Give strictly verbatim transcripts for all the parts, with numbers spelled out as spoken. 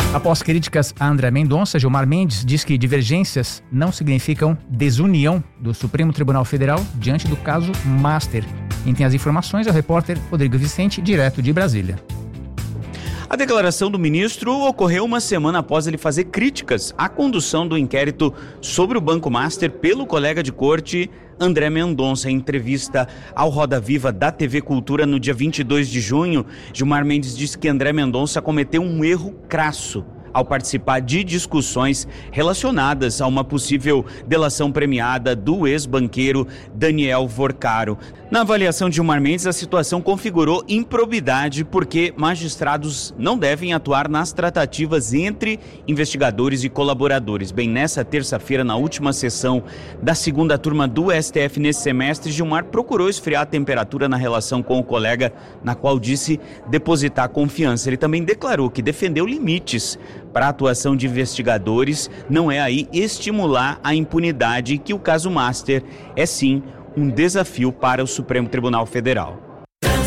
Após críticas a André Mendonça, Gilmar Mendes diz que divergências não significam desunião do Supremo Tribunal Federal diante do caso Master. Quem tem as informações é o repórter Rodrigo Vicente, direto de Brasília. A declaração do ministro ocorreu uma semana após ele fazer críticas à condução do inquérito sobre o Banco Master pelo colega de corte André Mendonça. Em entrevista ao Roda Viva da T V Cultura no dia vinte e dois de junho, Gilmar Mendes disse que André Mendonça cometeu um erro crasso ao participar de discussões relacionadas a uma possível delação premiada do ex-banqueiro Daniel Vorcaro. Na avaliação de Gilmar Mendes, a situação configurou improbidade porque magistrados não devem atuar nas tratativas entre investigadores e colaboradores. Bem, nessa terça-feira, na última sessão da segunda turma do S T F nesse semestre, Gilmar procurou esfriar a temperatura na relação com o colega, na qual disse depositar confiança. Ele também declarou que defendeu limites para a atuação de investigadores, não é aí estimular a impunidade, e que o caso Master é sim um desafio para o Supremo Tribunal Federal.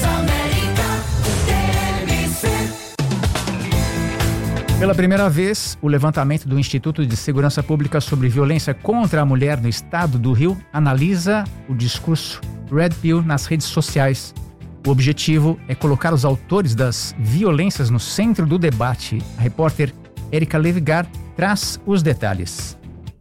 Pela primeira vez, o levantamento do Instituto de Segurança Pública sobre violência contra a mulher no estado do Rio analisa o discurso Red Pill nas redes sociais. O objetivo é colocar os autores das violências no centro do debate. A repórter Érica Levigar traz os detalhes.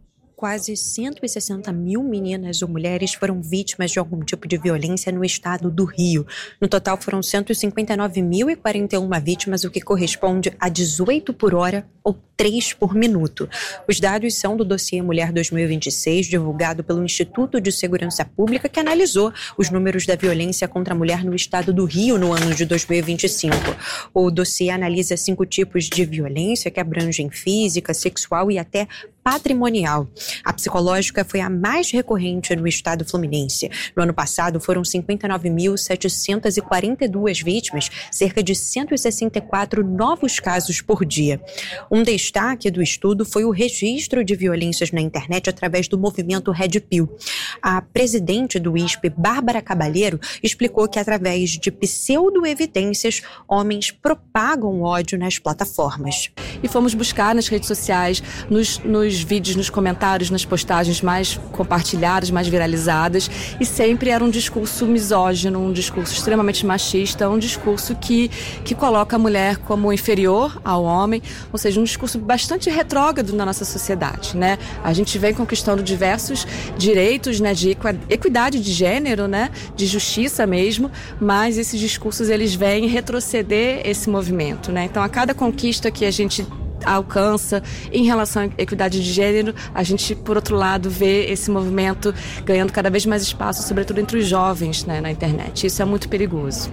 Quase cento e sessenta mil meninas ou mulheres foram vítimas de algum tipo de violência no estado do Rio. No total, foram cento e cinquenta e nove mil e quarenta e uma vítimas, o que corresponde a dezoito por hora ou três por minuto. Os dados são do dossiê Mulher dois mil e vinte e seis, divulgado pelo Instituto de Segurança Pública, que analisou os números da violência contra a mulher no estado do Rio no ano de dois mil e vinte e cinco. O dossiê analisa cinco tipos de violência que abrangem física, sexual e até patrimonial. A psicológica foi a mais recorrente no estado fluminense. No ano passado, foram cinquenta e nove mil setecentas e quarenta e duas vítimas, cerca de cento e sessenta e quatro novos casos por dia. Um destaque do estudo foi o registro de violências na internet através do movimento Red Pill. A presidente do I S P, Bárbara Cabalheiro, explicou que através de pseudo-evidências, homens propagam ódio nas plataformas. E fomos buscar nas redes sociais, nos, nos vídeos, nos comentários, nas postagens mais compartilhadas, mais viralizadas, e sempre era um discurso misógino, um discurso extremamente machista, um discurso que, que coloca a mulher como inferior ao homem, ou seja, um discurso bastante retrógrado na nossa sociedade, né? A gente vem conquistando diversos direitos, né, de equidade de gênero, né, de justiça mesmo, mas esses discursos eles vêm retroceder esse movimento, né? Então, a cada conquista que a gente alcança em relação à equidade de gênero, a gente, por outro lado, vê esse movimento ganhando cada vez mais espaço, sobretudo entre os jovens, né, na internet. Isso é muito perigoso.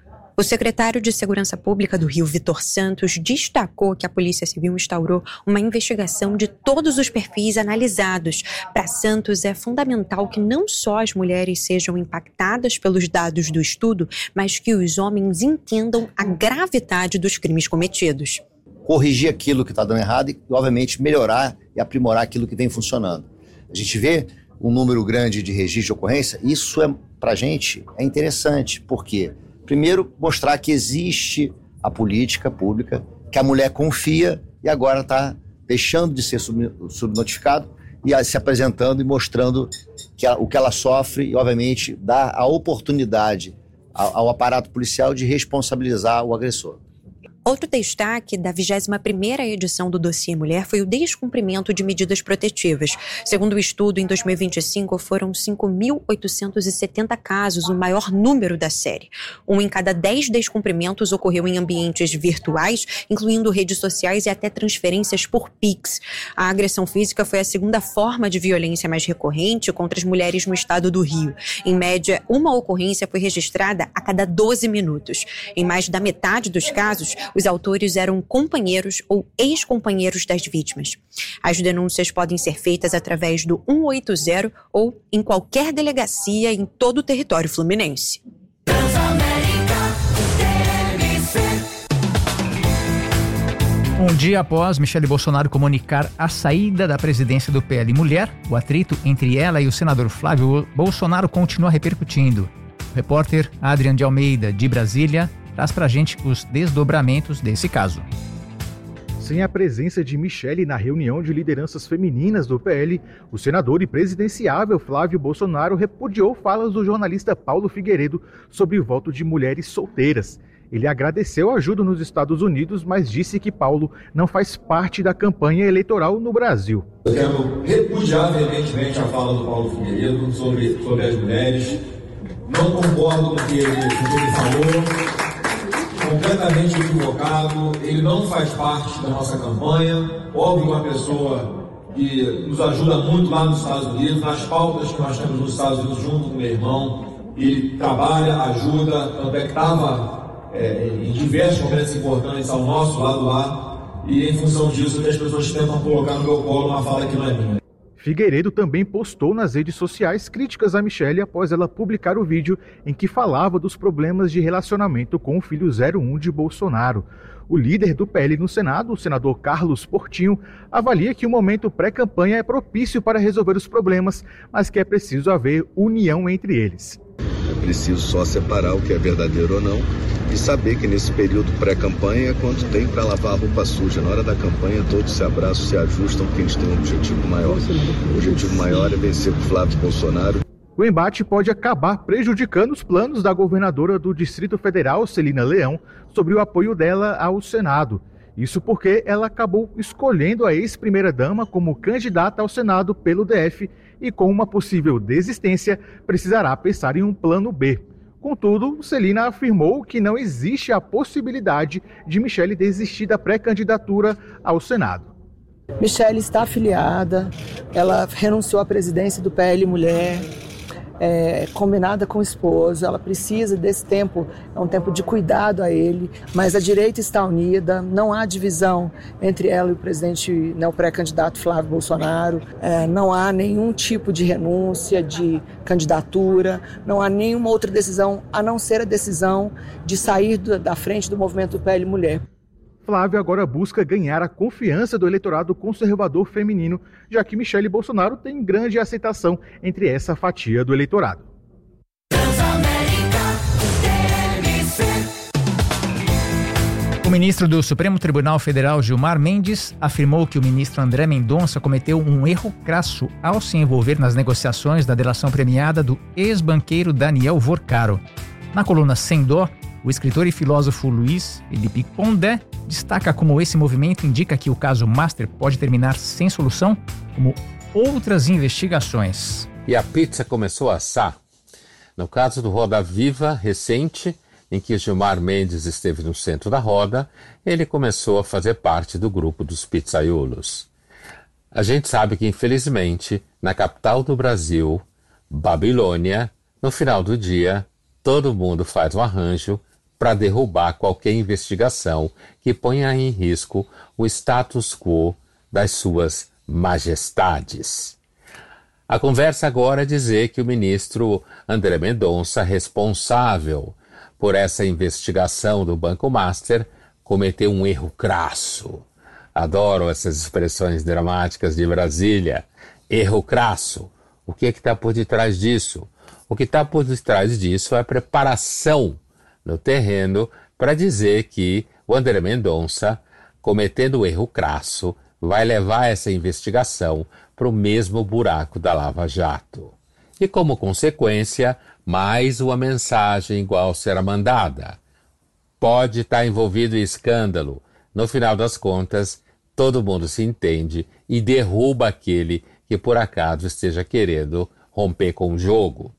O secretário de Segurança Pública do Rio, Vitor Santos, destacou que a Polícia Civil instaurou uma investigação de todos os perfis analisados. Para Santos, é fundamental que não só as mulheres sejam impactadas pelos dados do estudo, mas que os homens entendam a gravidade dos crimes cometidos. Corrigir aquilo que está dando errado e, obviamente, melhorar e aprimorar aquilo que vem funcionando. A gente vê um número grande de registros de ocorrência, isso é, para a gente é interessante, porque primeiro, mostrar que existe a política pública, que a mulher confia e agora está deixando de ser sub, subnotificado e se apresentando e mostrando que ela, o que ela sofre e, obviamente, dá a oportunidade ao, ao aparato policial de responsabilizar o agressor. Outro destaque da vigésima primeira edição do dossiê Mulher foi o descumprimento de medidas protetivas. Segundo o estudo, em dois mil e vinte e cinco, foram cinco mil oitocentos e setenta casos, o maior número da série. Um em cada dez descumprimentos ocorreu em ambientes virtuais, incluindo redes sociais e até transferências por Pix. A agressão física foi a segunda forma de violência mais recorrente contra as mulheres no estado do Rio. Em média, uma ocorrência foi registrada a cada doze minutos. Em mais da metade dos casos, os autores eram companheiros ou ex-companheiros das vítimas. As denúncias podem ser feitas através do um oito zero ou em qualquer delegacia em todo o território fluminense. Um dia após Michele Bolsonaro comunicar a saída da presidência do P L Mulher, o atrito entre ela e o senador Flávio Bolsonaro continua repercutindo. O repórter Adriano de Almeida, de Brasília, traz pra gente os desdobramentos desse caso. Sem a presença de Michele na reunião de lideranças femininas do P L, o senador e presidenciável Flávio Bolsonaro repudiou falas do jornalista Paulo Figueiredo sobre o voto de mulheres solteiras. Ele agradeceu a ajuda nos Estados Unidos, mas disse que Paulo não faz parte da campanha eleitoral no Brasil. Eu quero repudiar veementemente a fala do Paulo Figueiredo sobre, sobre as mulheres. Não concordo com o que ele, com o que ele falou. Completamente equivocado, ele não faz parte da nossa campanha. Óbvio, uma pessoa que nos ajuda muito lá nos Estados Unidos, nas pautas que nós temos nos Estados Unidos junto com o meu irmão. Ele trabalha, ajuda, tanto é que estava é, em diversos momentos importantes ao nosso lado lá, e em função disso as pessoas tentam colocar no meu colo uma fala que não é minha. Figueiredo também postou nas redes sociais críticas a Michele após ela publicar o vídeo em que falava dos problemas de relacionamento com o filho zero um de Bolsonaro. O líder do P L no Senado, o senador Carlos Portinho, avalia que o momento pré-campanha é propício para resolver os problemas, mas que é preciso haver união entre eles. É preciso só separar o que é verdadeiro ou não e saber que nesse período pré-campanha é quando tem para lavar a roupa suja. Na hora da campanha todos se abraçam, se ajustam, porque eles têm um objetivo maior. O objetivo maior é vencer o Flávio Bolsonaro. O embate pode acabar prejudicando os planos da governadora do Distrito Federal, Celina Leão, sobre o apoio dela ao Senado. Isso porque ela acabou escolhendo a ex-primeira-dama como candidata ao Senado pelo D F e, com uma possível desistência, precisará pensar em um plano B. Contudo, Celina afirmou que não existe a possibilidade de Michele desistir da pré-candidatura ao Senado. Michele está afiliada, ela renunciou à presidência do P L Mulher, é, combinada com o esposo, ela precisa desse tempo, é um tempo de cuidado a ele, mas a direita está unida, não há divisão entre ela e o presidente, né, o pré-candidato Flávio Bolsonaro, é, não há nenhum tipo de renúncia, de candidatura, não há nenhuma outra decisão, a não ser a decisão de sair do, da frente do movimento do P L Mulher. Flávio agora busca ganhar a confiança do eleitorado conservador feminino, já que Michele Bolsonaro tem grande aceitação entre essa fatia do eleitorado. O ministro do Supremo Tribunal Federal, Gilmar Mendes, afirmou que o ministro André Mendonça cometeu um erro crasso ao se envolver nas negociações da delação premiada do ex-banqueiro Daniel Vorcaro. Na coluna Sem Dó, o escritor e filósofo Luiz Felipe Pondé destaca como esse movimento indica que o caso Master pode terminar sem solução, como outras investigações. E a pizza começou a assar. No caso do Roda Viva recente, em que Gilmar Mendes esteve no centro da roda, ele começou a fazer parte do grupo dos pizzaiolos. A gente sabe que, infelizmente, na capital do Brasil, Babilônia, no final do dia, todo mundo faz um arranjo para derrubar qualquer investigação que ponha em risco o status quo das suas majestades. A conversa agora é dizer que o ministro André Mendonça, responsável por essa investigação do Banco Master, cometeu um erro crasso. Adoro essas expressões dramáticas de Brasília. Erro crasso. O que é que está por detrás disso? O que está por detrás disso é a preparação no terreno para dizer que o André Mendonça, cometendo o erro crasso, vai levar essa investigação para o mesmo buraco da Lava Jato. E como consequência, mais uma mensagem igual será mandada. Pode estar envolvido em escândalo. No final das contas, todo mundo se entende e derruba aquele que por acaso esteja querendo romper com o jogo.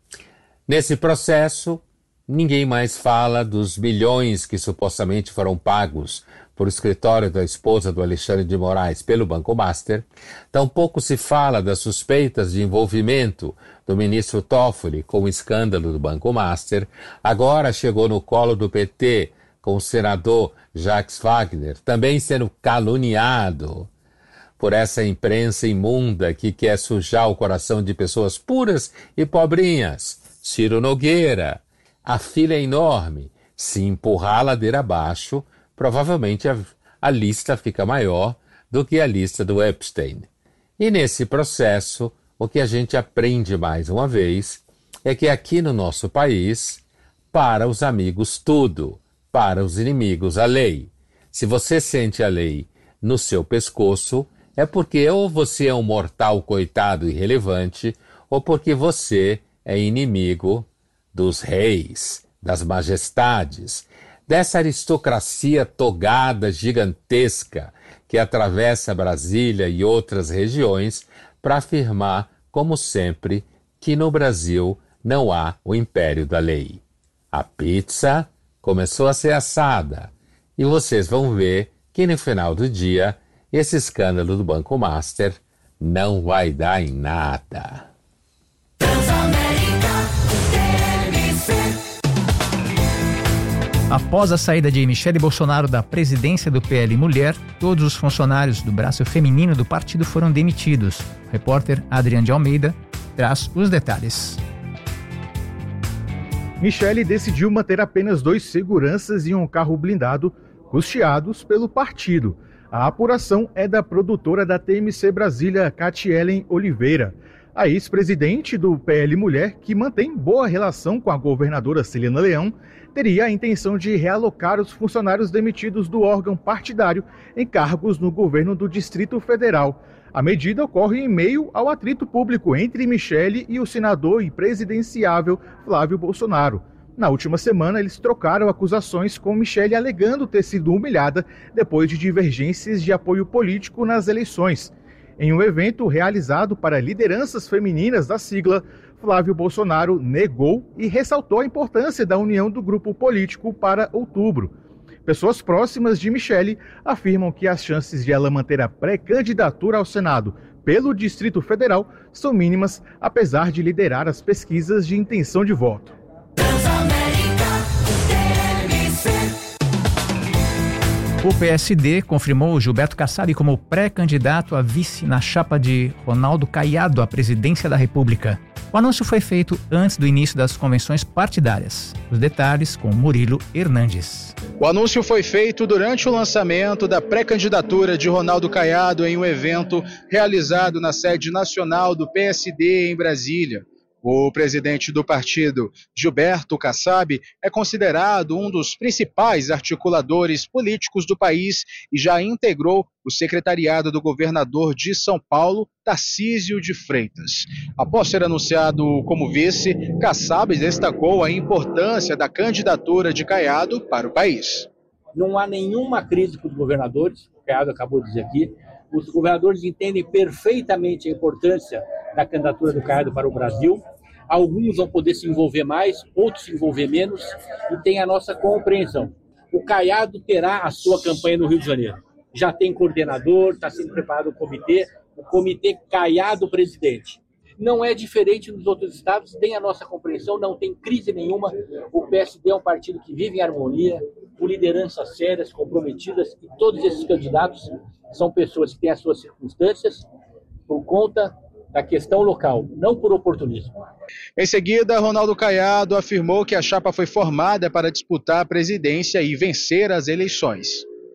Nesse processo, ninguém mais fala dos milhões que supostamente foram pagos por escritório da esposa do Alexandre de Moraes pelo Banco Master. Tampouco se fala das suspeitas de envolvimento do ministro Toffoli com o escândalo do Banco Master. Agora chegou no colo do P T com o senador Jacques Wagner, também sendo caluniado por essa imprensa imunda que quer sujar o coração de pessoas puras e pobrinhas. Ciro Nogueira, a fila é enorme. Se empurrar a ladeira abaixo, provavelmente a, a lista fica maior do que a lista do Epstein. E nesse processo, o que a gente aprende mais uma vez é que aqui no nosso país, para os amigos tudo, para os inimigos a lei. Se você sente a lei no seu pescoço, é porque ou você é um mortal coitado irrelevante, ou porque você é inimigo dos reis, das majestades, dessa aristocracia togada gigantesca que atravessa Brasília e outras regiões para afirmar, como sempre, que no Brasil não há o império da lei. A pizza começou a ser assada e vocês vão ver que no final do dia esse escândalo do Banco Master não vai dar em nada. Após a saída de Michele Bolsonaro da presidência do P L Mulher, todos os funcionários do braço feminino do partido foram demitidos. O repórter Adriano de Almeida traz os detalhes. Michele decidiu manter apenas dois seguranças e um carro blindado, custeados pelo partido. A apuração é da produtora da T M C Brasília, Catielen Oliveira. A ex-presidente do P L Mulher, que mantém boa relação com a governadora Celina Leão, teria a intenção de realocar os funcionários demitidos do órgão partidário em cargos no governo do Distrito Federal. A medida ocorre em meio ao atrito público entre Michele e o senador e presidenciável Flávio Bolsonaro. Na última semana, eles trocaram acusações, com Michele alegando ter sido humilhada depois de divergências de apoio político nas eleições. Em um evento realizado para lideranças femininas da sigla, Flávio Bolsonaro negou e ressaltou a importância da união do grupo político para outubro. Pessoas próximas de Michele afirmam que as chances de ela manter a pré-candidatura ao Senado pelo Distrito Federal são mínimas, apesar de liderar as pesquisas de intenção de voto. O P S D confirmou Gilberto Kassab como pré-candidato a vice na chapa de Ronaldo Caiado à presidência da República. O anúncio foi feito antes do início das convenções partidárias. Os detalhes com Murilo Hernandes. O anúncio foi feito durante o lançamento da pré-candidatura de Ronaldo Caiado em um evento realizado na sede nacional do P S D em Brasília. O presidente do partido, Gilberto Kassab, é considerado um dos principais articuladores políticos do país e já integrou o secretariado do governador de São Paulo, Tarcísio de Freitas. Após ser anunciado como vice, Kassab destacou a importância da candidatura de Caiado para o país. Não há nenhuma crise com os governadores, o Caiado acabou de dizer aqui. Os governadores entendem perfeitamente a importância da candidatura do Caiado para o Brasil. Alguns vão poder se envolver mais, outros se envolver menos, e tem a nossa compreensão. O Caiado terá a sua campanha no Rio de Janeiro. Já tem coordenador, está sendo preparado o comitê, o comitê Caiado presidente. Não é diferente nos outros estados, tem a nossa compreensão, não tem crise nenhuma. O P S D é um partido que vive em harmonia, com lideranças sérias, comprometidas, e todos esses candidatos são pessoas que têm as suas circunstâncias por conta da questão local, não por oportunismo. Em seguida, Ronaldo Caiado afirmou que a chapa foi formada para disputar a presidência e vencer as eleições.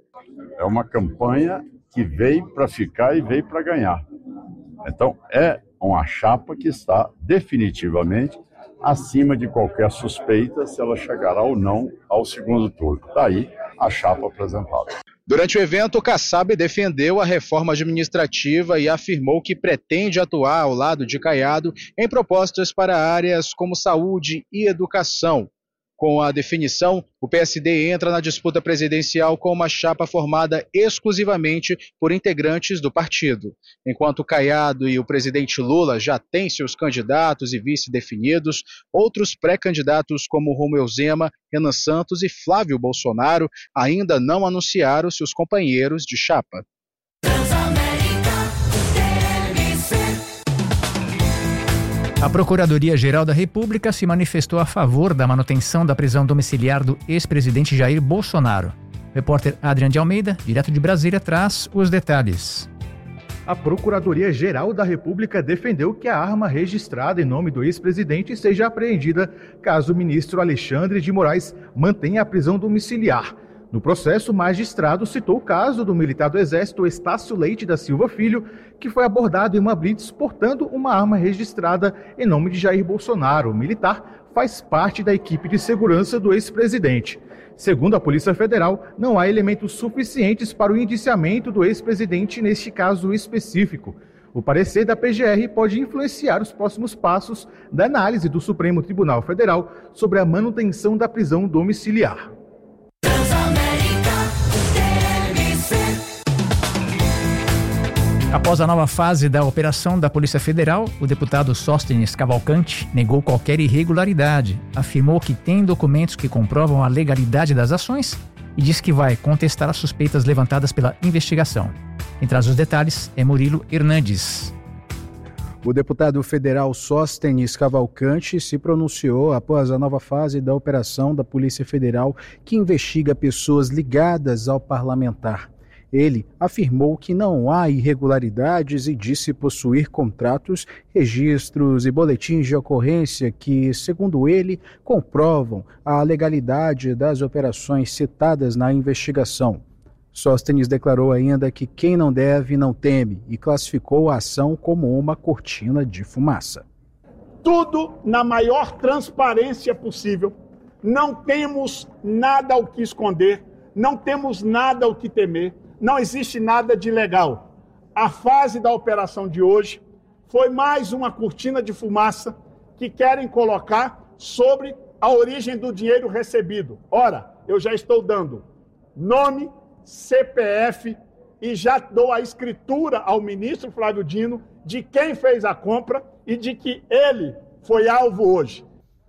É uma campanha que veio para ficar e veio para ganhar. Então, é uma chapa que está definitivamente acima de qualquer suspeita se ela chegará ou não ao segundo turno. Daí a chapa apresentada. Durante o evento, Kassab defendeu a reforma administrativa e afirmou que pretende atuar ao lado de Caiado em propostas para áreas como saúde e educação. Com a definição, o P S D entra na disputa presidencial com uma chapa formada exclusivamente por integrantes do partido. Enquanto Caiado e o presidente Lula já têm seus candidatos e vice definidos, outros pré-candidatos como Romeu Zema, Renan Santos e Flávio Bolsonaro ainda não anunciaram seus companheiros de chapa. A Procuradoria-Geral da República se manifestou a favor da manutenção da prisão domiciliar do ex-presidente Jair Bolsonaro. O repórter Adriano de Almeida, direto de Brasília, traz os detalhes. A Procuradoria-Geral da República defendeu que a arma registrada em nome do ex-presidente seja apreendida caso o ministro Alexandre de Moraes mantenha a prisão domiciliar. No processo, o magistrado citou o caso do militar do Exército Estácio Leite da Silva Filho, que foi abordado em uma blitz portando uma arma registrada em nome de Jair Bolsonaro. O militar faz parte da equipe de segurança do ex-presidente. Segundo a Polícia Federal, não há elementos suficientes para o indiciamento do ex-presidente neste caso específico. O parecer da P G R pode influenciar os próximos passos da análise do Supremo Tribunal Federal sobre a manutenção da prisão domiciliar. Após a nova fase da operação da Polícia Federal, o deputado Sóstenes Cavalcante negou qualquer irregularidade, afirmou que tem documentos que comprovam a legalidade das ações e disse que vai contestar as suspeitas levantadas pela investigação. Quem traz os detalhes é Murilo Hernandes. O deputado federal Sóstenes Cavalcante se pronunciou após a nova fase da operação da Polícia Federal que investiga pessoas ligadas ao parlamentar. Ele afirmou que não há irregularidades e disse possuir contratos, registros e boletins de ocorrência que, segundo ele, comprovam a legalidade das operações citadas na investigação. Sóstenes declarou ainda que quem não deve não teme e classificou a ação como uma cortina de fumaça. Tudo na maior transparência possível. Não temos nada ao que esconder, não temos nada ao que temer. Não existe nada de ilegal. A fase da operação de hoje foi mais uma cortina de fumaça que querem colocar sobre a origem do dinheiro recebido. Ora, eu já estou dando nome, C P F e já dou a escritura ao ministro Flávio Dino de quem fez a compra e de que ele foi alvo hoje.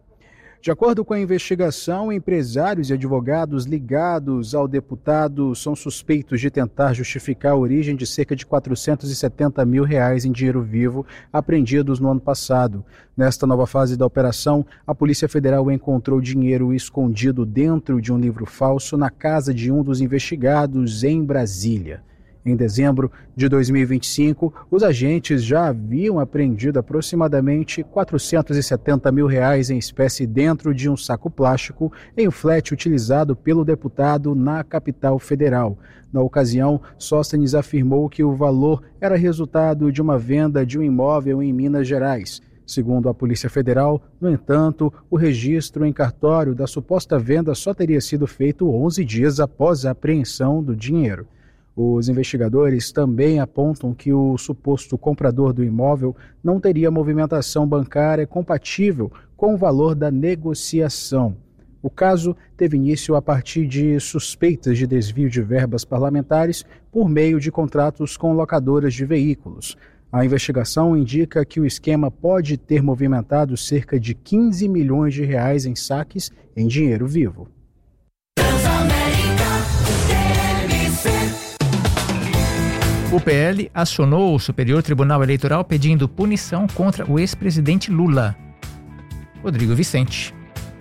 De acordo com a investigação, empresários e advogados ligados ao deputado são suspeitos de tentar justificar a origem de cerca de quatrocentos e setenta mil reais em dinheiro vivo apreendidos no ano passado. Nesta nova fase da operação, a Polícia Federal encontrou dinheiro escondido dentro de um livro falso na casa de um dos investigados em Brasília. Em dezembro de dois mil e vinte e cinco, os agentes já haviam apreendido aproximadamente quatrocentos e setenta mil reais em espécie dentro de um saco plástico em um flat utilizado pelo deputado na capital federal. Na ocasião, Sóstenes afirmou que o valor era resultado de uma venda de um imóvel em Minas Gerais. Segundo a Polícia Federal, no entanto, o registro em cartório da suposta venda só teria sido feito onze dias após a apreensão do dinheiro. Os investigadores também apontam que o suposto comprador do imóvel não teria movimentação bancária compatível com o valor da negociação. O caso teve início a partir de suspeitas de desvio de verbas parlamentares por meio de contratos com locadoras de veículos. A investigação indica que o esquema pode ter movimentado cerca de quinze milhões de reais em saques em dinheiro vivo. O P L acionou o Superior Tribunal Eleitoral pedindo punição contra o ex-presidente Lula. Rodrigo Vicente.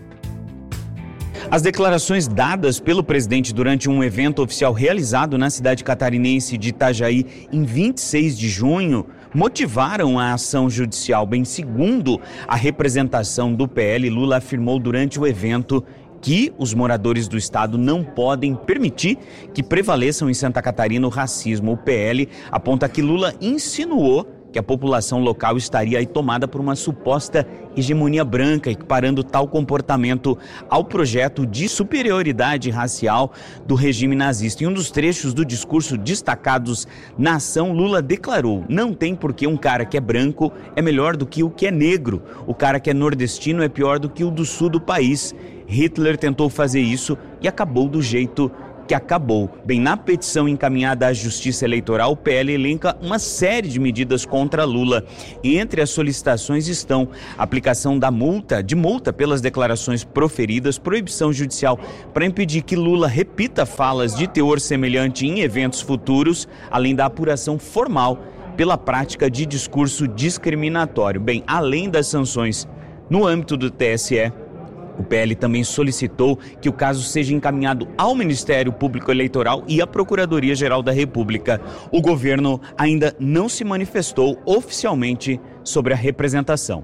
As declarações dadas pelo presidente durante um evento oficial realizado na cidade catarinense de Itajaí em vinte e seis de junho motivaram a ação judicial. Bem, segundo a representação do P L, Lula afirmou durante o evento que os moradores do estado não podem permitir que prevaleçam em Santa Catarina o racismo. O P L aponta que Lula insinuou que a população local estaria aí tomada por uma suposta hegemonia branca, equiparando tal comportamento ao projeto de superioridade racial do regime nazista. Em um dos trechos do discurso destacados na ação, Lula declarou: não tem por que um cara que é branco é melhor do que o que é negro. O cara que é nordestino é pior do que o do sul do país. Hitler tentou fazer isso e acabou do jeito que acabou. Bem, na petição encaminhada à Justiça Eleitoral, o P L elenca uma série de medidas contra Lula. Entre as solicitações estão a aplicação da multa, de multa pelas declarações proferidas, proibição judicial para impedir que Lula repita falas de teor semelhante em eventos futuros, além da apuração formal pela prática de discurso discriminatório. Bem, além das sanções no âmbito do T S E, o P L também solicitou que o caso seja encaminhado ao Ministério Público Eleitoral e à Procuradoria-Geral da República. O governo ainda não se manifestou oficialmente sobre a representação.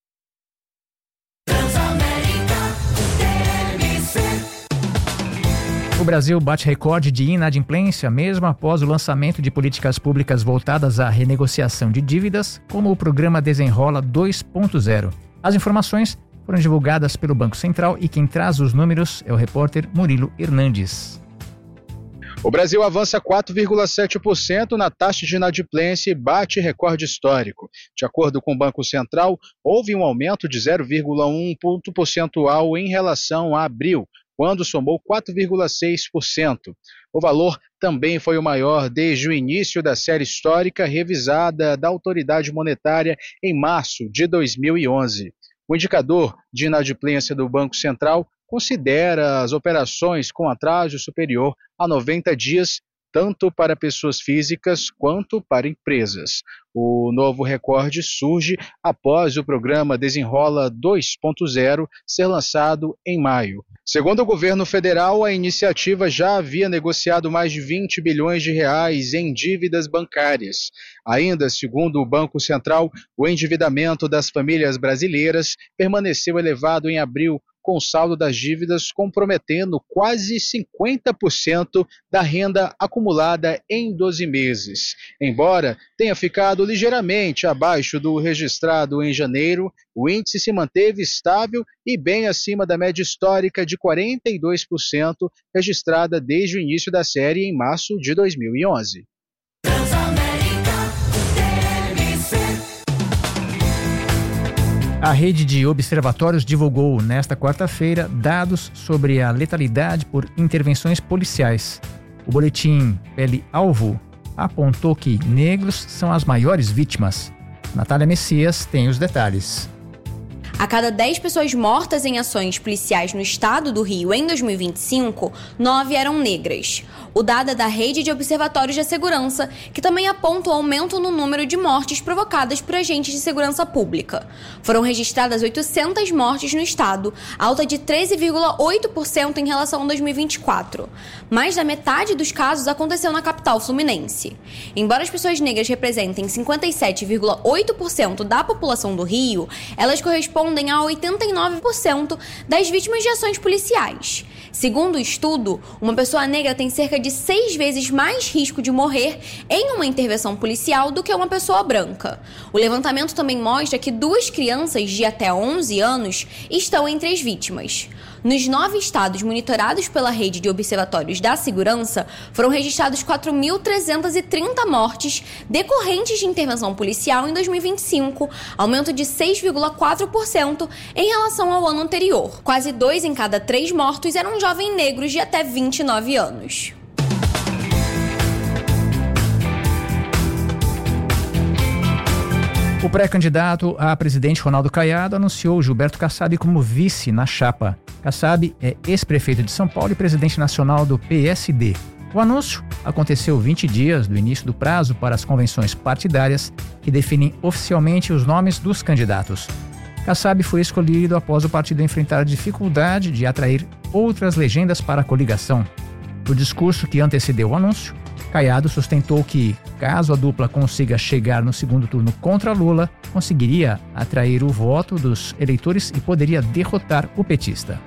O Brasil bate recorde de inadimplência mesmo após o lançamento de políticas públicas voltadas à renegociação de dívidas, como o programa Desenrola dois ponto zero. As informações foram divulgadas pelo Banco Central e quem traz os números é o repórter Murilo Hernandes. O Brasil avança quatro vírgula sete por cento na taxa de inadimplência e bate recorde histórico. De acordo com o Banco Central, houve um aumento de zero vírgula um ponto percentual em relação a abril, quando somou quatro vírgula seis por cento. O valor também foi o maior desde o início da série histórica revisada da autoridade monetária em março de dois mil e onze. O indicador de inadimplência do Banco Central considera as operações com atraso superior a noventa dias, tanto para pessoas físicas quanto para empresas. O novo recorde surge após o programa Desenrola dois ponto zero ser lançado em maio. Segundo o governo federal, a iniciativa já havia negociado mais de vinte bilhões de reais em dívidas bancárias. Ainda, segundo o Banco Central, o endividamento das famílias brasileiras permaneceu elevado em abril, com o saldo das dívidas comprometendo quase cinquenta por cento da renda acumulada em doze meses. Embora tenha ficado ligeiramente abaixo do registrado em janeiro, o índice se manteve estável e bem acima da média histórica de quarenta e dois por cento registrada desde o início da série em março de dois mil e onze. A rede de observatórios divulgou nesta quarta-feira dados sobre a letalidade por intervenções policiais. O boletim Pele-Alvo apontou que negros são as maiores vítimas. Natália Messias tem os detalhes. A cada dez pessoas mortas em ações policiais no estado do Rio em dois mil e vinte e cinco, nove eram negras. O dado é da Rede de Observatórios de Segurança, que também aponta o aumento no número de mortes provocadas por agentes de segurança pública. Foram registradas oitocentas mortes no estado, alta de treze vírgula oito por cento em relação a dois mil e vinte e quatro. Mais da metade dos casos aconteceu na capital fluminense. Embora as pessoas negras representem cinquenta e sete vírgula oito por cento da população do Rio, elas correspondem a oitenta e nove por cento das vítimas de ações policiais. Segundo o estudo, uma pessoa negra tem cerca de seis vezes mais risco de morrer em uma intervenção policial do que uma pessoa branca. O levantamento também mostra que duas crianças de até onze anos estão entre as vítimas. Nos nove estados monitorados pela Rede de Observatórios da Segurança, foram registrados quatro mil trezentas e trinta mortes decorrentes de intervenção policial em dois mil e vinte e cinco, aumento de seis vírgula quatro por cento em relação ao ano anterior. Quase dois em cada três mortos eram jovens negros de até vinte e nove anos. O pré-candidato a presidente Ronaldo Caiado anunciou Gilberto Kassab como vice na chapa. Kassab é ex-prefeito de São Paulo e presidente nacional do P S D. O anúncio aconteceu vinte dias do início do prazo para as convenções partidárias que definem oficialmente os nomes dos candidatos. Kassab foi escolhido após o partido enfrentar a dificuldade de atrair outras legendas para a coligação. No discurso que antecedeu o anúncio, Caiado sustentou que, caso a dupla consiga chegar no segundo turno contra Lula, conseguiria atrair o voto dos eleitores e poderia derrotar o petista.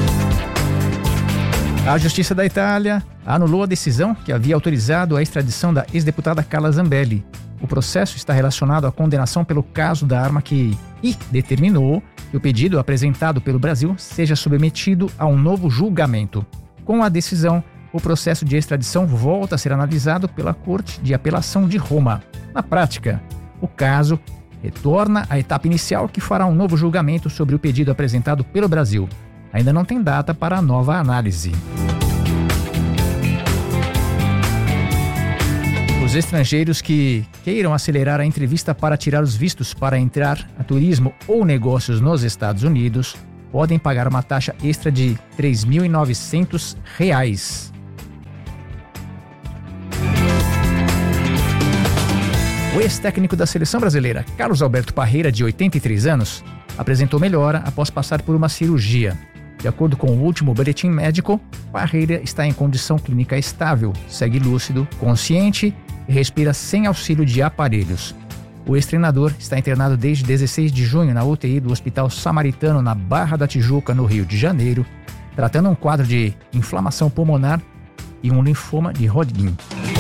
A Justiça da Itália anulou a decisão que havia autorizado a extradição da ex-deputada Carla Zambelli. O processo está relacionado à condenação pelo caso da arma que e determinou que o pedido apresentado pelo Brasil seja submetido a um novo julgamento. Com a decisão, o processo de extradição volta a ser analisado pela Corte de Apelação de Roma. Na prática, o caso retorna à etapa inicial que fará um novo julgamento sobre o pedido apresentado pelo Brasil. Ainda não tem data para a nova análise. Os estrangeiros que queiram acelerar a entrevista para tirar os vistos para entrar a turismo ou negócios nos Estados Unidos podem pagar uma taxa extra de três mil e novecentos reais. O ex-técnico da seleção brasileira, Carlos Alberto Parreira, de oitenta e três anos, apresentou melhora após passar por uma cirurgia. De acordo com o último boletim médico, Parreira está em condição clínica estável, segue lúcido, consciente e respira sem auxílio de aparelhos. O ex-treinador está internado desde dezesseis de junho na U T I do Hospital Samaritano, na Barra da Tijuca, no Rio de Janeiro, tratando um quadro de inflamação pulmonar e um linfoma de Hodgkin.